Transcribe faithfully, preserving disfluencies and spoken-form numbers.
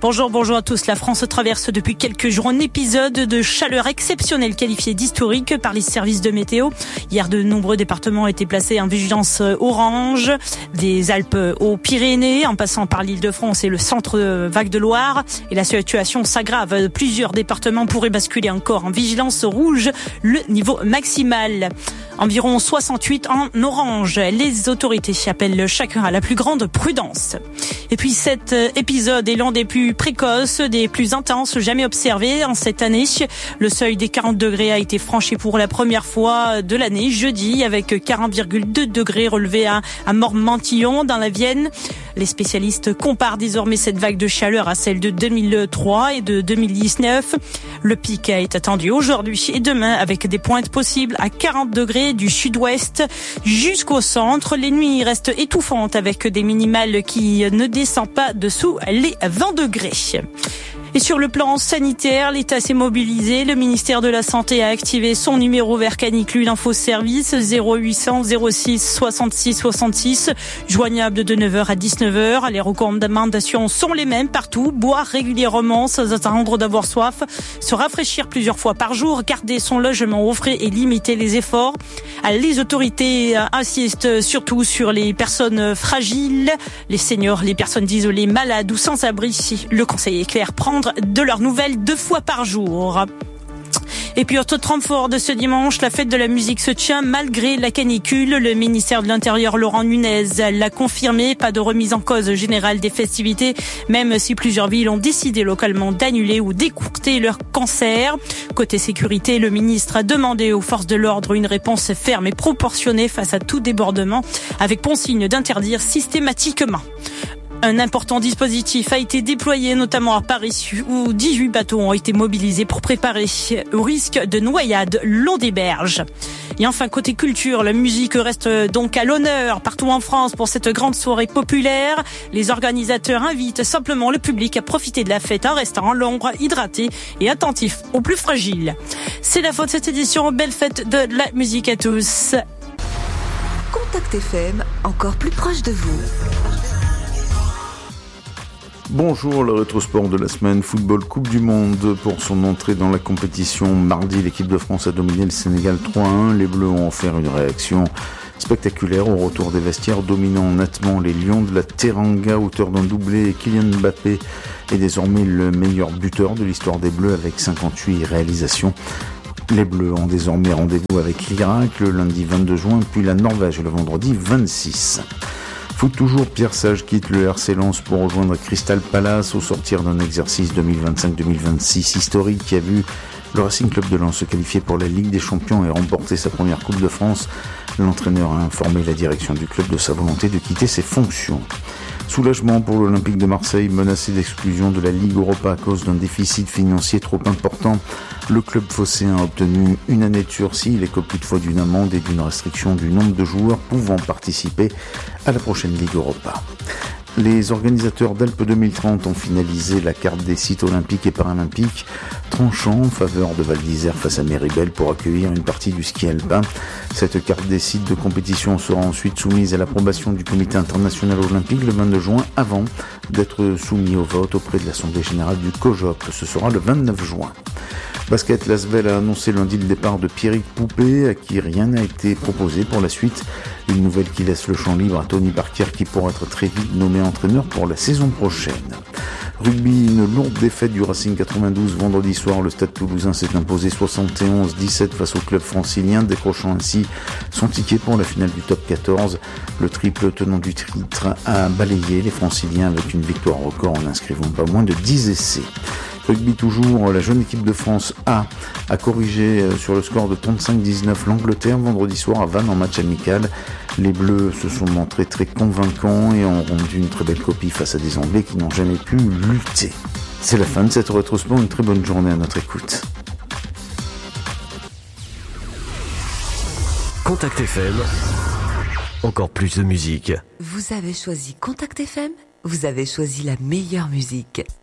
Bonjour, bonjour à tous. La France traverse depuis quelques jours un épisode de chaleur exceptionnelle qualifié d'historique par les services de météo. Hier, de nombreux départements étaient placés en vigilance orange, des Alpes aux Pyrénées, en passant par l'Île-de-France et le centre vague de Loire. Et la situation s'aggrave. Plusieurs départements pourraient basculer encore en vigilance rouge, le niveau maximal. Environ soixante-huit en orange. Les autorités appellent chacun à la plus grande prudence. Et puis cet épisode est l'un des plus précoces, des plus intenses jamais observés en cette année. Le seuil des quarante degrés a été franchi pour la première fois de l'année, jeudi, avec quarante virgule deux degrés relevés à, à Mormantillon dans la Vienne. Les spécialistes comparent désormais cette vague de chaleur à celle de deux mille trois et de deux mille dix-neuf. Le pic est attendu aujourd'hui et demain avec des pointes possibles à quarante degrés du sud-ouest jusqu'au centre. Les nuits restent étouffantes avec des minimales qui ne descendent pas dessous les vingt degrés. Et sur le plan sanitaire, l'État s'est mobilisé. Le ministère de la Santé a activé son numéro vert canicule info service zéro huit cents zéro six soixante-six soixante-six, joignable de neuf heures à dix-neuf heures. Les recommandations sont les mêmes partout. Boire régulièrement sans attendre d'avoir soif, se rafraîchir plusieurs fois par jour, garder son logement au frais et limiter les efforts. Les autorités insistent surtout sur les personnes fragiles, les seniors, les personnes isolées, malades ou sans abri. Le conseil est clair, prendre de leurs nouvelles deux fois par jour. Et puis, autre temps fort de ce dimanche, la fête de la musique se tient malgré la canicule. Le ministère de l'Intérieur, Laurent Nunez, l'a confirmé. Pas de remise en cause générale des festivités, même si plusieurs villes ont décidé localement d'annuler ou d'écourter leur concert. Côté sécurité, le ministre a demandé aux forces de l'ordre une réponse ferme et proportionnée face à tout débordement, avec consigne d'interdire systématiquement. Un important dispositif a été déployé, notamment à Paris, où dix-huit bateaux ont été mobilisés pour préparer au risque de noyade long des berges. Et enfin, côté culture, la musique reste donc à l'honneur partout en France pour cette grande soirée populaire. Les organisateurs invitent simplement le public à profiter de la fête en restant en l'ombre, hydraté et attentif aux plus fragiles. C'est la fin de cette édition. Belle fête de la musique à tous. Contact F M, encore plus proche de vous. Bonjour, le rétrosport de la semaine Football Coupe du Monde. Pour son entrée dans la compétition mardi, l'équipe de France a dominé le Sénégal trois à un. Les Bleus ont offert une réaction spectaculaire au retour des vestiaires, dominant nettement les Lions de la Teranga, auteur d'un doublé. Et Kylian Mbappé est désormais le meilleur buteur de l'histoire des Bleus avec cinquante-huit réalisations. Les Bleus ont désormais rendez-vous avec l'Irak le lundi vingt-deux juin, puis la Norvège le vendredi vingt-six. Foot toujours, Pierre Sage quitte le R C Lens pour rejoindre Crystal Palace au sortir d'un exercice deux mille vingt-cinq deux mille vingt-six historique qui a vu le Racing Club de Lens se qualifier pour la Ligue des Champions et remporter sa première Coupe de France. L'entraîneur a informé la direction du club de sa volonté de quitter ses fonctions. Soulagement pour l'Olympique de Marseille, menacé d'exclusion de la Ligue Europa à cause d'un déficit financier trop important. Le club phocéen a obtenu une année de sursis. Il écope toutefois d'une amende et d'une restriction du nombre de joueurs pouvant participer à la prochaine Ligue Europa. Les organisateurs d'Alpes deux mille trente ont finalisé la carte des sites olympiques et paralympiques, tranchant en faveur de Val d'Isère face à Méribel pour accueillir une partie du ski alpin. Cette carte des sites de compétition sera ensuite soumise à l'approbation du Comité international olympique le vingt-deux juin, avant d'être soumis au vote auprès de l'Assemblée générale du COJOP. Ce sera le vingt-neuf juin. Basket, l'Asvel a annoncé lundi le départ de Pierrick Poupé, à qui rien n'a été proposé pour la suite. Une nouvelle qui laisse le champ libre à Tony Parker, qui pourra être très vite nommé entraîneur pour la saison prochaine. Rugby, une lourde défaite du Racing quatre-vingt-douze vendredi soir. Le Stade Toulousain s'est imposé soixante et onze à dix-sept face au club francilien, décrochant ainsi son ticket pour la finale du top quatorze. Le triple tenant du titre a balayé les franciliens avec une victoire record en inscrivant pas moins de dix essais. Rugby toujours, la jeune équipe de France A a corrigé sur le score de trente-cinq à dix-neuf l'Angleterre vendredi soir à Vannes en match amical. Les Bleus se sont montrés très convaincants et ont rendu une très belle copie face à des Anglais qui n'ont jamais pu lutter. C'est la fin de cette rétrospect, une très bonne journée à notre écoute. Contact F M, encore plus de musique. Vous avez choisi Contact F M, vous avez choisi la meilleure musique.